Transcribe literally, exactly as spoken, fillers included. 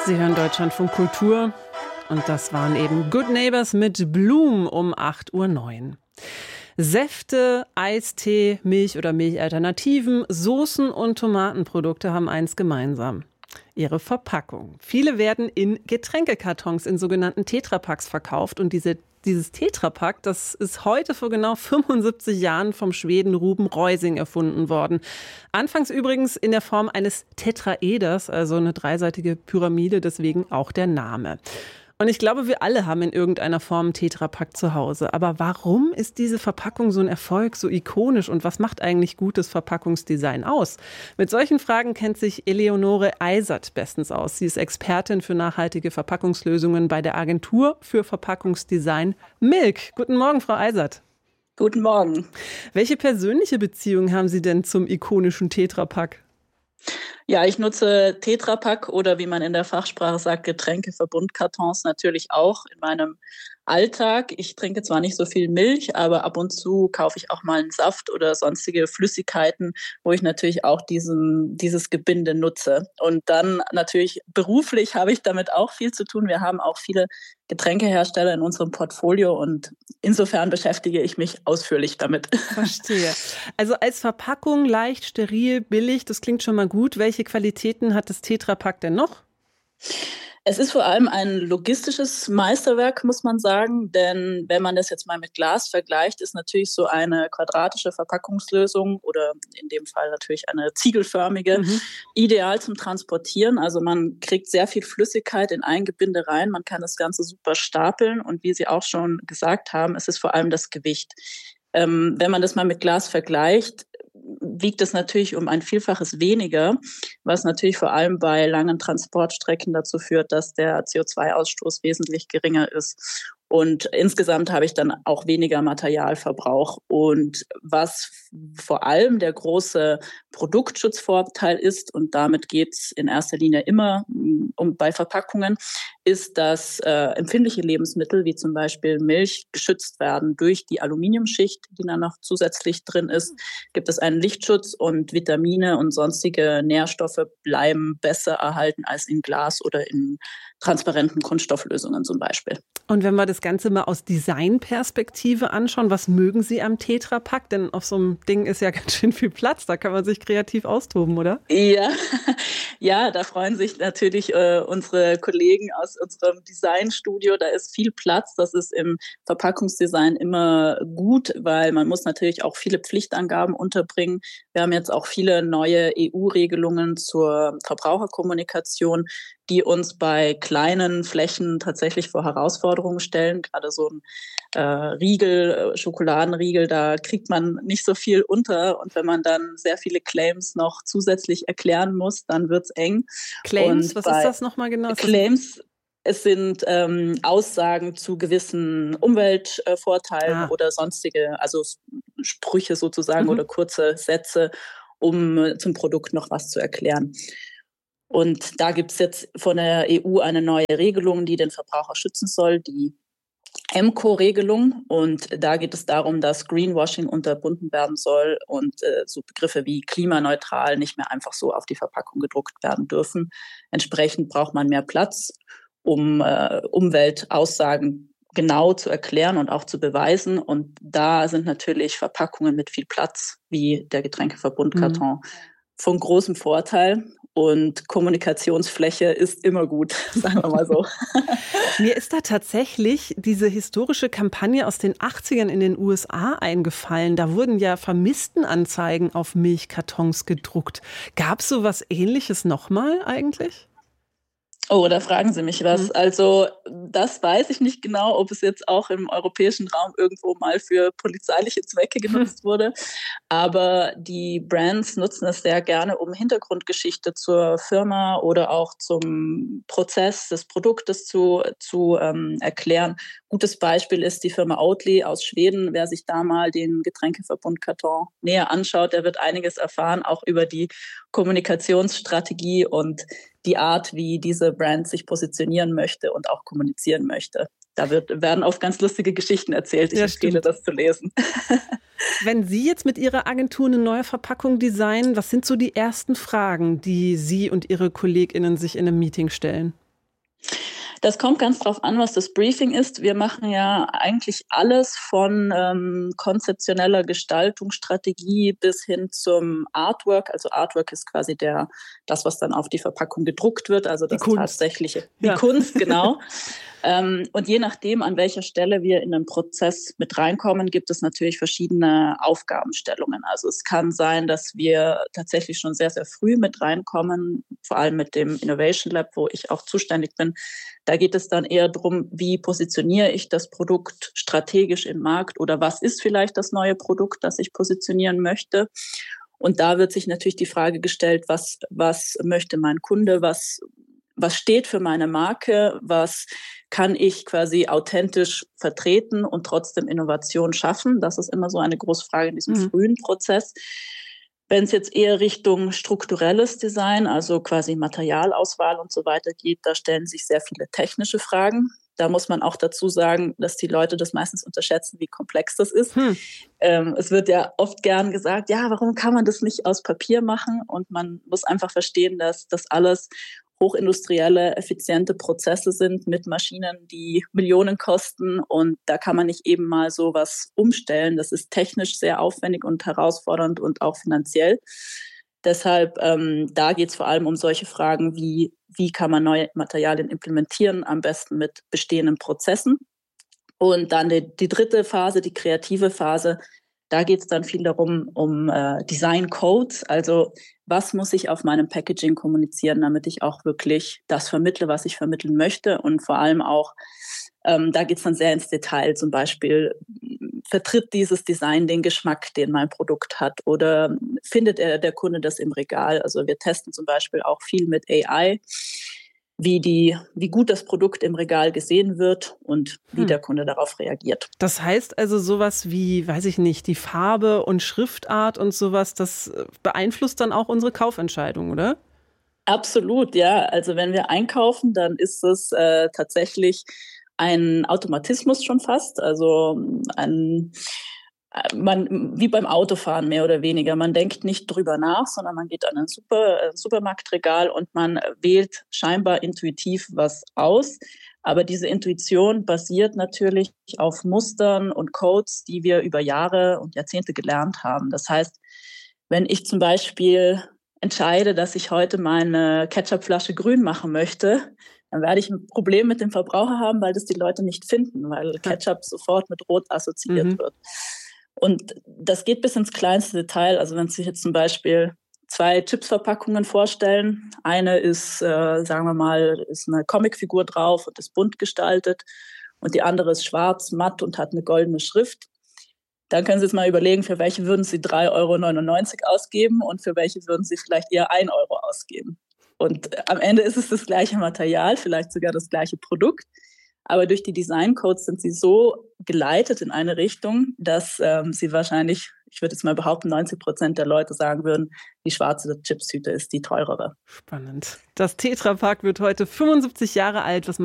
Sie hören Deutschlandfunk Kultur und das waren eben Good Neighbors mit Bloom um acht Uhr neun. Säfte, Eistee, Milch oder Milchalternativen, Soßen und Tomatenprodukte haben eins gemeinsam: ihre Verpackung. Viele werden in Getränkekartons, in sogenannten Tetrapacks verkauft und diese Dieses Tetrapack, das ist heute vor genau fünfundsiebzig Jahren vom Schweden Ruben Reusing erfunden worden. Anfangs übrigens in der Form eines Tetraeders, also eine dreiseitige Pyramide, deswegen auch der Name. Und ich glaube, wir alle haben in irgendeiner Form einen Tetrapack zu Hause. Aber warum ist diese Verpackung so ein Erfolg, so ikonisch? Und was macht eigentlich gutes Verpackungsdesign aus? Mit solchen Fragen kennt sich Eleonore Eisert bestens aus. Sie ist Expertin für nachhaltige Verpackungslösungen bei der Agentur für Verpackungsdesign Milk. Guten Morgen, Frau Eisert. Guten Morgen. Welche persönliche Beziehung haben Sie denn zum ikonischen Tetrapack? Ja, ich nutze Tetrapack oder wie man in der Fachsprache sagt, Getränkeverbundkartons natürlich auch in meinem Alltag. Ich trinke zwar nicht so viel Milch, aber ab und zu kaufe ich auch mal einen Saft oder sonstige Flüssigkeiten, wo ich natürlich auch diesen, dieses Gebinde nutze. Und dann natürlich beruflich habe ich damit auch viel zu tun. Wir haben auch viele Getränkehersteller in unserem Portfolio und insofern beschäftige ich mich ausführlich damit. Verstehe. Also als Verpackung leicht, steril, billig, das klingt schon mal gut. Welche Qualitäten hat das Tetrapack denn noch? Es ist vor allem ein logistisches Meisterwerk, muss man sagen, denn wenn man das jetzt mal mit Glas vergleicht, ist natürlich so eine quadratische Verpackungslösung oder in dem Fall natürlich eine ziegelförmige mhm. ideal zum Transportieren. Also man kriegt sehr viel Flüssigkeit in ein Gebinde rein, man kann das Ganze super stapeln und wie Sie auch schon gesagt haben, es ist vor allem das Gewicht. Ähm, wenn man das mal mit Glas vergleicht, wiegt es natürlich um ein Vielfaches weniger, was natürlich vor allem bei langen Transportstrecken dazu führt, dass der C O zwei Ausstoß wesentlich geringer ist. Und insgesamt habe ich dann auch weniger Materialverbrauch. Und was vor allem der große Produktschutzvorteil ist, und damit geht es in erster Linie immer um bei Verpackungen, ist, dass äh, empfindliche Lebensmittel wie zum Beispiel Milch geschützt werden durch die Aluminiumschicht, die dann noch zusätzlich drin ist. Gibt es einen Lichtschutz und Vitamine und sonstige Nährstoffe bleiben besser erhalten als in Glas oder in transparenten Kunststofflösungen zum Beispiel. Und wenn wir das Ganze mal aus Designperspektive anschauen, was mögen Sie am Tetrapack? Denn auf so einem Ding ist ja ganz schön viel Platz, da kann man sich kreativ austoben, oder? Ja, ja, da freuen sich natürlich äh, unsere Kollegen aus unserem Designstudio. Da ist viel Platz, das ist im Verpackungsdesign immer gut, weil man muss natürlich auch viele Pflichtangaben unterbringen. Wir haben jetzt auch viele neue E U-Regelungen zur Verbraucherkommunikation, die uns bei kleinen Flächen tatsächlich vor Herausforderungen stellen. Gerade so ein äh, Riegel, äh, Schokoladenriegel, da kriegt man nicht so viel unter. Und wenn man dann sehr viele Claims noch zusätzlich erklären muss, dann wird's eng. Claims, und was ist das nochmal genau? Claims, es sind ähm, Aussagen zu gewissen Umweltvorteilen ah. oder sonstige, also Sprüche sozusagen mhm. oder kurze Sätze, um äh, zum Produkt noch was zu erklären. Und da gibt es jetzt von der E U eine neue Regelung, die den Verbraucher schützen soll, die E M C O-Regelung. Und da geht es darum, dass Greenwashing unterbunden werden soll und äh, so Begriffe wie klimaneutral nicht mehr einfach so auf die Verpackung gedruckt werden dürfen. Entsprechend braucht man mehr Platz, um äh, Umweltaussagen genau zu erklären und auch zu beweisen. Und da sind natürlich Verpackungen mit viel Platz, wie der Getränkeverbundkarton, mhm. von großem Vorteil. Und Kommunikationsfläche ist immer gut, sagen wir mal so. Mir ist da tatsächlich diese historische Kampagne aus den achtzigern in den U S A eingefallen. Da wurden ja Vermisstenanzeigen auf Milchkartons gedruckt. Gab es sowas Ähnliches nochmal eigentlich? Oh, da fragen Sie mich was. Also das weiß ich nicht genau, ob es jetzt auch im europäischen Raum irgendwo mal für polizeiliche Zwecke genutzt wurde. Aber die Brands nutzen es sehr gerne, um Hintergrundgeschichte zur Firma oder auch zum Prozess des Produktes zu, zu ähm, erklären. Gutes Beispiel ist die Firma Oatly aus Schweden. Wer sich da mal den Getränkeverbundkarton näher anschaut, der wird einiges erfahren, auch über die Kommunikationsstrategie und die Art, wie diese Brand sich positionieren möchte und auch kommunizieren möchte. Da wird, werden oft ganz lustige Geschichten erzählt. Ich ja, empfehle, das zu lesen. Wenn Sie jetzt mit Ihrer Agentur eine neue Verpackung designen, was sind so die ersten Fragen, die Sie und Ihre KollegInnen sich in einem Meeting stellen? Das kommt ganz drauf an, was das Briefing ist. Wir machen ja eigentlich alles von ähm, konzeptioneller Gestaltungsstrategie bis hin zum Artwork. Also Artwork ist quasi der, das, was dann auf die Verpackung gedruckt wird, also das tatsächliche, die ja. Kunst, genau. ähm, und je nachdem, an welcher Stelle wir in den Prozess mit reinkommen, gibt es natürlich verschiedene Aufgabenstellungen. Also es kann sein, dass wir tatsächlich schon sehr, sehr früh mit reinkommen, vor allem mit dem Innovation Lab, wo ich auch zuständig bin. Da geht es dann eher darum, wie positioniere ich das Produkt strategisch im Markt oder was ist vielleicht das neue Produkt, das ich positionieren möchte. Und da wird sich natürlich die Frage gestellt, was, was möchte mein Kunde, was, was steht für meine Marke, was kann ich quasi authentisch vertreten und trotzdem Innovation schaffen. Das ist immer so eine große Frage in diesem mhm. frühen Prozess. Wenn es jetzt eher Richtung strukturelles Design, also quasi Materialauswahl und so weiter geht, da stellen sich sehr viele technische Fragen. Da muss man auch dazu sagen, dass die Leute das meistens unterschätzen, wie komplex das ist. Hm. Ähm, es wird ja oft gern gesagt, ja, warum kann man das nicht aus Papier machen? Und man muss einfach verstehen, dass das alles hochindustrielle, effiziente Prozesse sind mit Maschinen, die Millionen kosten. Und da kann man nicht eben mal so was umstellen. Das ist technisch sehr aufwendig und herausfordernd und auch finanziell. Deshalb, ähm, da geht es vor allem um solche Fragen wie, wie kann man neue Materialien implementieren, am besten mit bestehenden Prozessen. Und dann die, die dritte Phase, die kreative Phase, da geht es dann viel darum, um äh, Design Codes, also was muss ich auf meinem Packaging kommunizieren, damit ich auch wirklich das vermittle, was ich vermitteln möchte. Und vor allem auch, ähm, da geht es dann sehr ins Detail, zum Beispiel, vertritt dieses Design den Geschmack, den mein Produkt hat, oder findet er, der Kunde das im Regal? Also wir testen zum Beispiel auch viel mit A I, wie die, wie gut das Produkt im Regal gesehen wird und wie hm. der Kunde darauf reagiert. Das heißt also sowas wie, weiß ich nicht, die Farbe und Schriftart und sowas, das beeinflusst dann auch unsere Kaufentscheidung, oder? Absolut, ja. Also wenn wir einkaufen, dann ist es äh, tatsächlich ein Automatismus schon fast, also ein Man, wie beim Autofahren mehr oder weniger. Man denkt nicht drüber nach, sondern man geht an ein Super, äh, Supermarktregal und man wählt scheinbar intuitiv was aus. Aber diese Intuition basiert natürlich auf Mustern und Codes, die wir über Jahre und Jahrzehnte gelernt haben. Das heißt, wenn ich zum Beispiel entscheide, dass ich heute meine Ketchupflasche grün machen möchte, dann werde ich ein Problem mit dem Verbraucher haben, weil das die Leute nicht finden, weil Ketchup sofort mit Rot assoziiert mhm. wird. Und das geht bis ins kleinste Detail. Also wenn Sie sich jetzt zum Beispiel zwei Chipsverpackungen vorstellen, eine ist, äh, sagen wir mal, ist eine Comicfigur drauf und ist bunt gestaltet und die andere ist schwarz, matt und hat eine goldene Schrift. Dann können Sie jetzt mal überlegen, für welche würden Sie drei Euro neunundneunzig ausgeben und für welche würden Sie vielleicht eher ein Euro ausgeben. Und am Ende ist es das gleiche Material, vielleicht sogar das gleiche Produkt. Aber durch die Designcodes sind sie so geleitet in eine Richtung, dass ähm, sie wahrscheinlich, ich würde jetzt mal behaupten, neunzig Prozent der Leute sagen würden, die schwarze Chipstüte ist die teurere. Spannend. Das Tetra Pak wird heute fünfundsiebzig Jahre alt. Was